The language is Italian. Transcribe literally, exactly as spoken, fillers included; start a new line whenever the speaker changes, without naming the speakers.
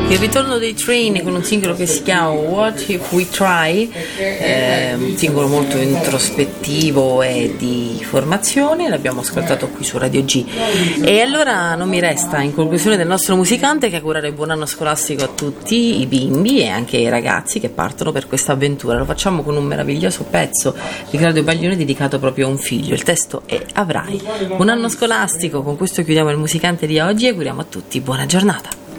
Il ritorno dei Train con un singolo che si chiama What If We Try, eh, un singolo molto introspettivo e di formazione, l'abbiamo ascoltato qui su Radio G. E allora non mi resta, in conclusione del nostro musicante, che augurare buon anno scolastico a tutti i bimbi e anche ai ragazzi che partono per questa avventura. Lo facciamo con un meraviglioso pezzo di Claudio Baglione dedicato proprio a un figlio. Il testo è Avrai. Buon anno scolastico, con questo chiudiamo il musicante di oggi e auguriamo a tutti buona giornata.